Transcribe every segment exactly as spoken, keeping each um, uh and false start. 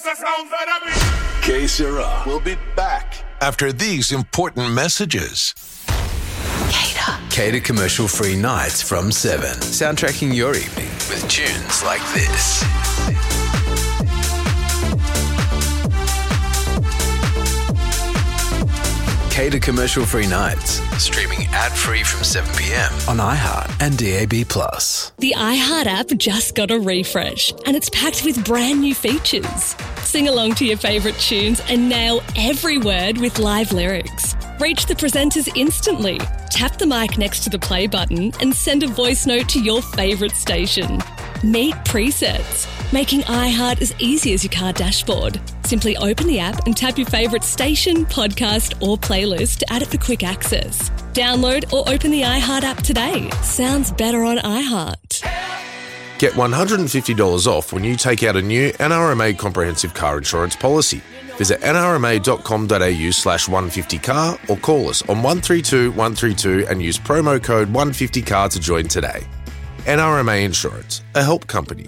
Que Sera will be back after these important messages. Cater. Cater commercial-free nights from seven. Soundtracking your evening with tunes like this. Cater commercial-free nights. Streaming ad-free from seven p.m. on iHeart and D A B plus. The iHeart app just got a refresh and it's packed with brand new features. Sing along to your favourite tunes and nail every word with live lyrics. Reach the presenters instantly. Tap the mic next to the play button and send a voice note to your favourite station. Meet presets, making iHeart as easy as your car dashboard. Simply open the app and tap your favourite station, podcast or playlist to add it for quick access. Download or open the iHeart app today. Sounds better on iHeart. Get one hundred fifty dollars off when you take out a new N R M A comprehensive car insurance policy. Visit nrma.com.au slash 150car or call us on one three two one three two and use promo code one fifty car to join today. N R M A Insurance, a help company.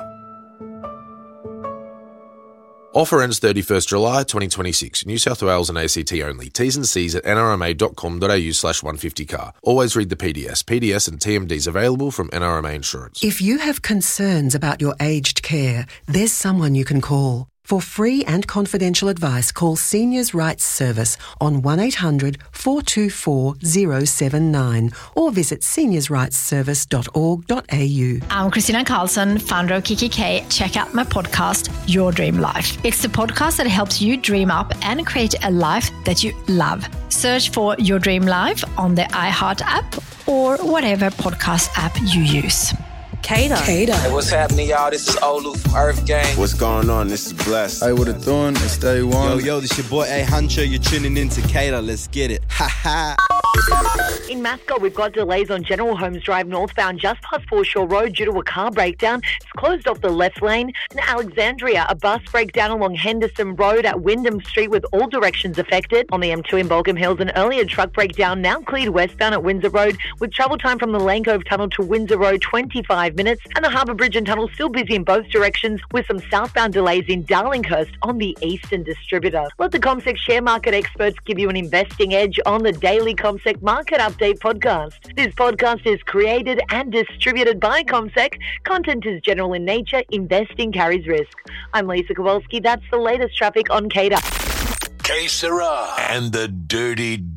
Offer ends thirty-first July twenty twenty-six. New South Wales and A C T only. T's and C's at nrma.com.au slash 150car. Always read the P D S. P D S and T M Ds available from N R M A Insurance. If you have concerns about your aged care, there's someone you can call. For free and confidential advice, call Seniors Rights Service on one eight hundred four two four zero seven nine or visit seniors rights service dot org dot a u. I'm Christina Carlson, founder of Kiki K. Check out my podcast, Your Dream Life. It's the podcast that helps you dream up and create a life that you love. Search for Your Dream Life on the iHeart app or whatever podcast app you use. Cater. Cater. Hey, what's happening, y'all? This is Olu from Earth Gang. What's going on? This is Blessed. Hey, what it doing? It's Day One. Yo, yo, this your boy A Huncho. You're tuning in to Cater. Let's get it. Ha ha. In Mascot, we've got delays on General Holmes Drive northbound just past Foreshore Road due to a car breakdown. It's closed off the left lane. In Alexandria, a bus breakdown along Henderson Road at Wyndham Street with all directions affected. On the M two in Balcombe Hills, an earlier truck breakdown now cleared westbound at Windsor Road with travel time from the Lane Cove Tunnel to Windsor Road twenty-five minutes. And the Harbour Bridge and Tunnel still busy in both directions with some southbound delays in Darlinghurst on the Eastern Distributor. Let the CommSec share market experts give you an investing edge on the daily CommSec Market Update podcast. This podcast is created and distributed by CommSec. Content is general in nature. Investing carries risk. I'm Lisa Kowalski. That's the latest traffic on Cater. Que Sera and the Dirty